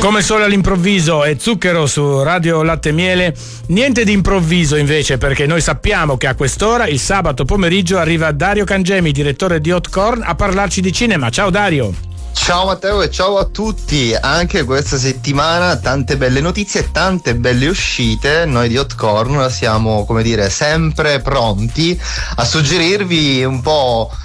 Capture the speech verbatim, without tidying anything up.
Come solo all'improvviso e zucchero su Radio Latte e Miele, niente di improvviso invece, perché noi sappiamo che a quest'ora, il sabato pomeriggio, arriva Dario Cangemi, direttore di Hotcorn, a parlarci di cinema. Ciao Dario! Ciao Matteo e ciao a tutti. Anche questa settimana tante belle notizie e tante belle uscite. Noi di Hotcorn siamo, come dire, sempre pronti a suggerirvi un po'